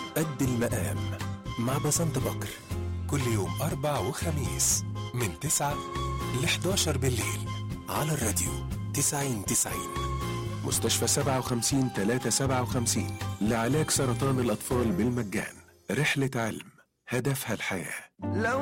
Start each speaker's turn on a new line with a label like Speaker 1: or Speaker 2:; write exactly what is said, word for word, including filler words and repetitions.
Speaker 1: قد المقام مع بسنت بكر، كل يوم أربع وخميس من تسعة ل حداشر بالليل على الراديو تسعين تسعين. مستشفى سبعة وخمسين تلاتة سبعة وخمسين لعلاج سرطان الأطفال بالمجان. رحلة علم هدفها الحياة.